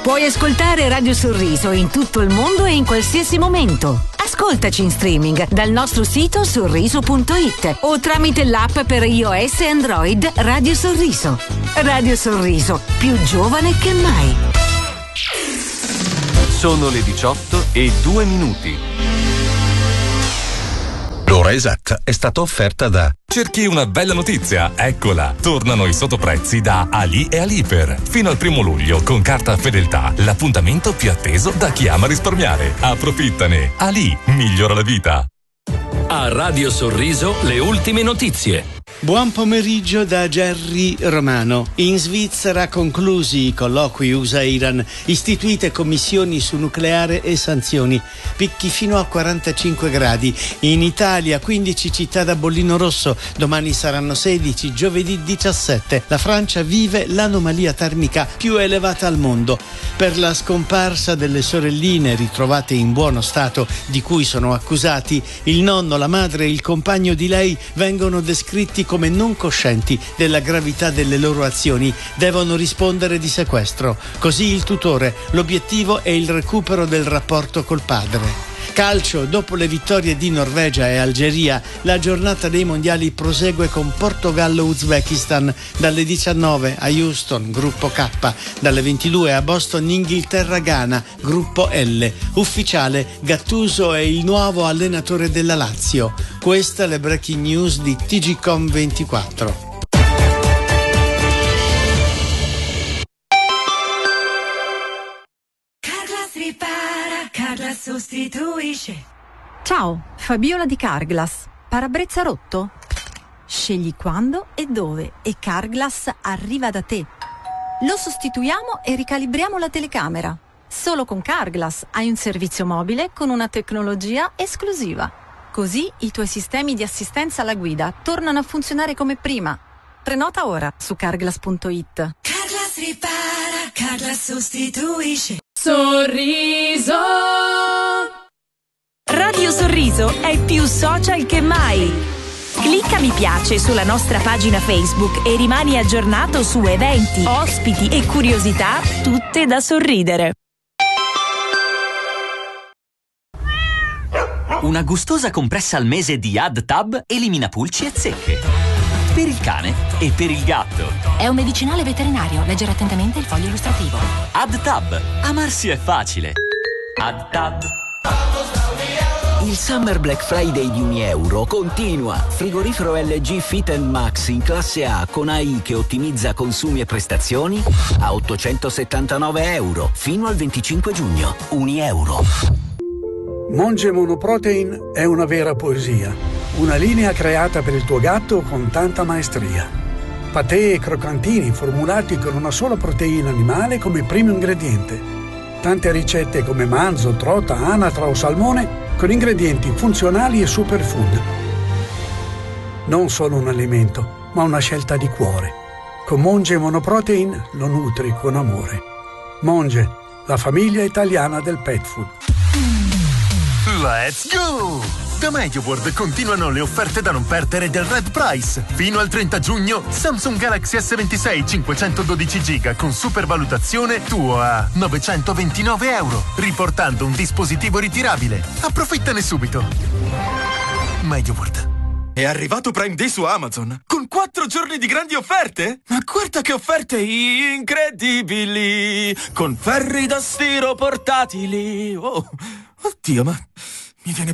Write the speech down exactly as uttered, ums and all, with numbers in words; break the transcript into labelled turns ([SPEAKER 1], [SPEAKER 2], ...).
[SPEAKER 1] Puoi ascoltare Radio Sorriso in tutto il mondo e in qualsiasi momento. Ascoltaci in streaming dal nostro sito sorriso punto it o tramite l'app per iOS e Android Radio Sorriso. Radio Sorriso, più giovane che mai.
[SPEAKER 2] Sono le diciotto e due minuti.
[SPEAKER 3] L'ora esatta è stata offerta da...
[SPEAKER 4] Cerchi una bella notizia? Eccola! Tornano i sottoprezzi da Ali e Aliper. Fino al primo luglio, con carta Fedeltà, l'appuntamento più atteso da chi ama risparmiare. Approfittane! Ali migliora la vita.
[SPEAKER 5] A Radio Sorriso le ultime notizie.
[SPEAKER 6] Buon pomeriggio da Gerry Romano. In Svizzera conclusi i colloqui U S A-Iran, istituite commissioni su nucleare e sanzioni, picchi fino a quarantacinque gradi. In Italia quindici città da bollino rosso, domani saranno sedici, giovedì diciassette. La Francia vive l'anomalia termica più elevata al mondo. Per la scomparsa delle sorelline ritrovate in buono stato, di cui sono accusati, il nonno, la madre e il compagno di lei vengono descritti come non coscienti della gravità delle loro azioni, devono rispondere di sequestro. Così il tutore, l'obiettivo è il recupero del rapporto col padre. Calcio, dopo le vittorie di Norvegia e Algeria, la giornata dei mondiali prosegue con Portogallo-Uzbekistan dalle diciannove a Houston, gruppo K, dalle ventidue a Boston, Inghilterra-Ghana, gruppo L. Ufficiale, Gattuso è il nuovo allenatore della Lazio. Queste le breaking news di T G Com ventiquattro.
[SPEAKER 7] Carglass sostituisce.
[SPEAKER 8] Ciao, Fabiola di Carglass. Parabrezza rotto? Scegli quando e dove e Carglass arriva da te. Lo sostituiamo e ricalibriamo la telecamera. Solo con Carglass hai un servizio mobile con una tecnologia esclusiva. Così i tuoi sistemi di assistenza alla guida tornano a funzionare come prima. Prenota ora su carglass punto it.
[SPEAKER 7] Carglass ripara, Carglass sostituisce.
[SPEAKER 9] Sorriso.
[SPEAKER 10] Radio Sorriso è più social che mai. Clicca mi piace sulla nostra pagina Facebook e rimani aggiornato su eventi, ospiti e curiosità, tutte da sorridere.
[SPEAKER 11] Una gustosa compressa al mese di AdTab elimina pulci e zecche. Per il cane e per il gatto.
[SPEAKER 12] È un medicinale veterinario. Leggere attentamente il foglio illustrativo.
[SPEAKER 11] AdTab. Amarsi è facile. AdTab.
[SPEAKER 13] Il Summer Black Friday di Unieuro continua. Frigorifero L G Fit and Max in classe A con A I che ottimizza consumi e prestazioni a ottocentosettantanove euro fino al venticinque giugno. Unieuro.
[SPEAKER 14] Monge Monoprotein è una vera poesia. Una linea creata per il tuo gatto con tanta maestria. Patè e croccantini formulati con una sola proteina animale come primo ingrediente. Tante ricette come manzo, trota, anatra o salmone con ingredienti funzionali e superfood. Non solo un alimento, ma una scelta di cuore. Con Monge Monoprotein lo nutri con amore. Monge, la famiglia italiana del pet food.
[SPEAKER 15] Let's go! Da MediaWorld continuano le offerte da non perdere del Red Price. Fino al trenta giugno, Samsung Galaxy S ventisei cinquecentododici giga con supervalutazione tuo a novecentoventinove euro, riportando un dispositivo ritirabile. Approfittane subito. MediaWorld.
[SPEAKER 16] È arrivato Prime Day su Amazon, con quattro giorni di grandi offerte? Ma guarda che offerte incredibili! Con ferri da stiro portatili! Oh, oddio, ma mi viene